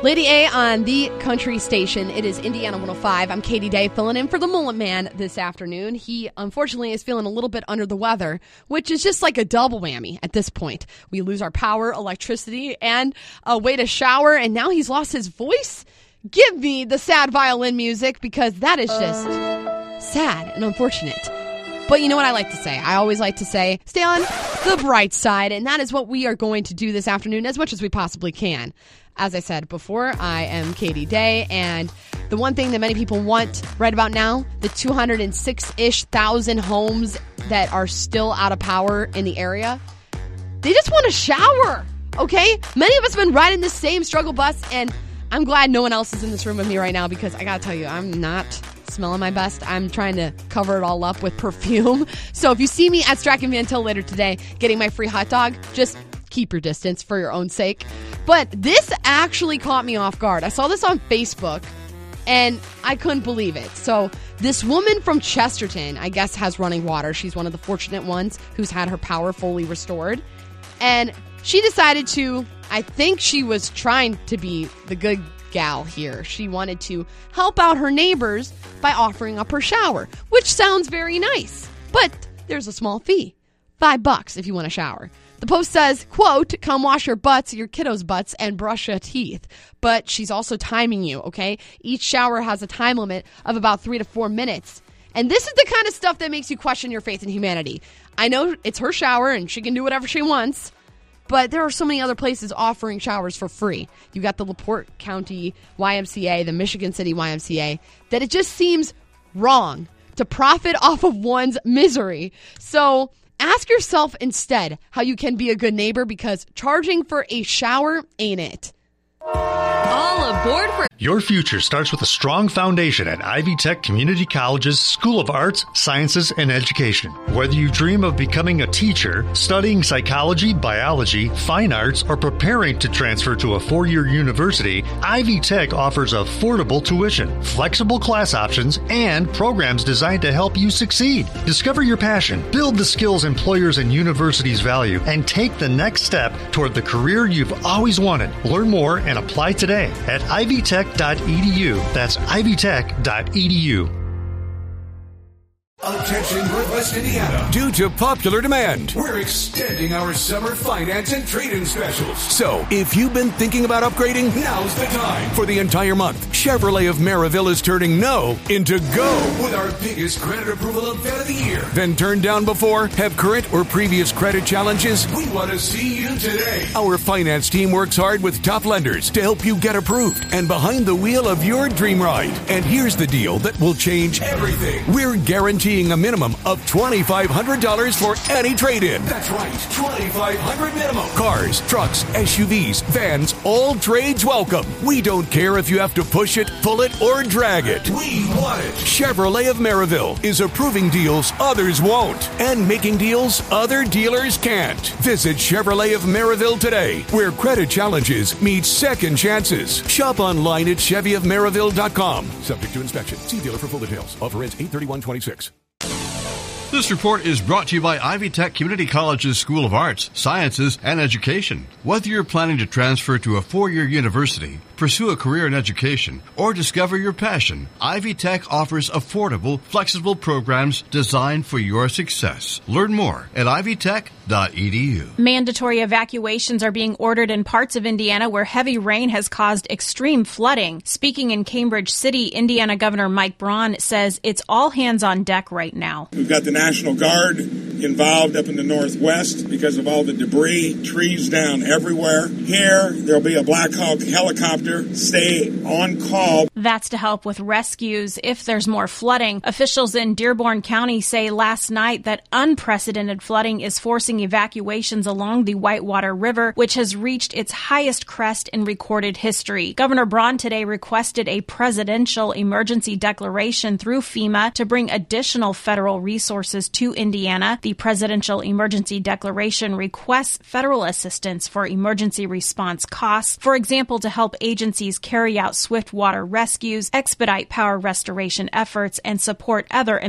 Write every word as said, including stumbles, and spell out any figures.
Lady A on the country station. It is Indiana one oh five. I'm Katie Day filling in for the Mullet Man this afternoon. He, unfortunately, is feeling a little bit under the weather, which is just like a double whammy at this point. We lose our power, electricity, and a way to shower, and now he's lost his voice? Give me the sad violin music, because that is just sad and unfortunate. But you know what I like to say? I always like to say, stay on the bright side, and that is what we are going to do this afternoon as much as we possibly can. As I said before, I am Katie Day, and the one thing that many people want right about now, the two hundred six-ish thousand homes that are still out of power in the area, they just want a shower, okay? Many of us have been riding this same struggle bus, and I'm glad no one else is in this room with me right now, because I gotta tell you, I'm not smelling my best. I'm trying to cover it all up with perfume. So if you see me at Strachan Van Til later today getting my free hot dog, just keep your distance for your own sake. But this actually caught me off guard. I saw this on Facebook, and I couldn't believe it. So this woman from Chesterton, I guess, has running water. She's one of the fortunate ones who's had her power fully restored. And she decided to, I think she was trying to be the good gal here. She wanted to help out her neighbors by offering up her shower, which sounds very nice. But there's a small fee. Five bucks if you want a shower. The post says, quote, come wash your butts, your kiddos' butts, and brush your teeth. But she's also timing you, okay? Each shower has a time limit of about three to four minutes. And this is the kind of stuff that makes you question your faith in humanity. I know it's her shower and she can do whatever she wants, but there are so many other places offering showers for free. You got the LaPorte County Y M C A, the Michigan City Y M C A, that it just seems wrong to profit off of one's misery. So ask yourself instead how you can be a good neighbor, because charging for a shower ain't it. All aboard for... Your future starts with a strong foundation at Ivy Tech Community College's School of Arts, Sciences, and Education. Whether you dream of becoming a teacher, studying psychology, biology, fine arts, or preparing to transfer to a four-year university, Ivy Tech offers affordable tuition, flexible class options, and programs designed to help you succeed. Discover your passion, build the skills employers and universities value, and take the next step toward the career you've always wanted. Learn more and apply today at ivy tech dot e d u. That's ivy tech dot e d u. Attention Northwest Indiana. Due to popular demand, we're extending our summer finance and trade-in specials. So, if you've been thinking about upgrading, now's the time. For the entire month, Chevrolet of Maryville is turning no into go with our biggest credit approval event of the year. Been turned down before? Have current or previous credit challenges? We want to see you today. Our finance team works hard with top lenders to help you get approved and behind the wheel of your dream ride. And here's the deal that will change everything. We're guaranteed a minimum of twenty-five hundred dollars for any trade-in. That's right, twenty-five hundred dollars minimum. Cars, trucks, S U Vs, vans, all trades welcome. We don't care if you have to push it, pull it, or drag it. We want it. Chevrolet of Maryville is approving deals others won't and making deals other dealers can't. Visit Chevrolet of Maryville today, where credit challenges meet second chances. Shop online at chevy of maryville dot com. Subject to inspection. See dealer for full details. Offer ends eight thirty-one twenty-six. This report is brought to you by Ivy Tech Community College's School of Arts, Sciences, and Education. Whether you're planning to transfer to a four-year university, pursue a career in education, or discover your passion, Ivy Tech offers affordable, flexible programs designed for your success. Learn more at ivy tech dot e d u. Mandatory evacuations are being ordered in parts of Indiana where heavy rain has caused extreme flooding. Speaking in Cambridge City, Indiana Governor Mike Braun says it's all hands on deck right now. We've got the National Guard involved up in the northwest because of all the debris, trees down everywhere. Here, there'll be a Black Hawk helicopter. Stay on call. That's to help with rescues if there's more flooding. Officials in Dearborn County say last night that unprecedented flooding is forcing evacuations along the Whitewater River, which has reached its highest crest in recorded history. Governor Braun today requested a presidential emergency declaration through FEMA to bring additional federal resources to Indiana. The presidential emergency declaration requests federal assistance for emergency response costs, for example, to help agencies carry out swift water rescues, expedite power restoration efforts, and support other